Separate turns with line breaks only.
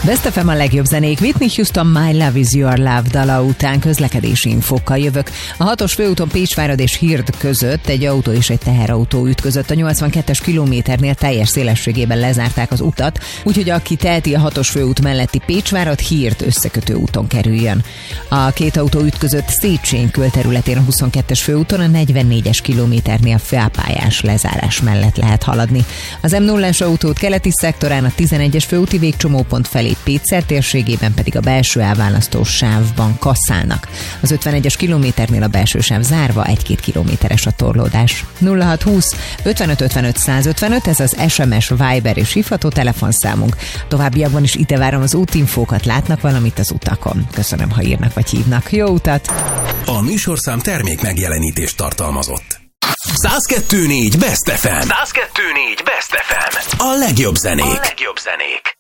Best FM a legjobb zenék. Whitney Houston My Love Is Your Love dala után közlekedési infókkal jövök. A 6-os főúton Pécsvárad és Hird között egy autó és egy teherautó ütközött. A 82-es kilométernél teljes szélességében lezárták az utat, úgyhogy aki teheti a 6-os főút melletti Pécsvárad-Hird összekötő úton kerüljön. A két autó ütközött Széchenyi külterületén a 22-es főúton, a 44-es kilométernél félpályás lezárás mellett lehet haladni. Az M0-es autót keleti szektorán a 11-es főúti végcsomópont felé Pécsert térségében pedig a belső elválasztó sávban kasszálnak. Az 51-es kilométernél a belső sáv zárva, 1-2 kilométeres a torlódás. 0620 55 55 155, ez az SMS, Viber és hívható telefonszámunk. Továbbiakban is ide várom az útinfókat, látnak valamit az utakon. Köszönöm, ha írnak vagy hívnak. Jó utat!
A műsorszám termék megjelenítést tartalmazott. 102.4 Best FM. 102.4 Best FM. A legjobb zenék.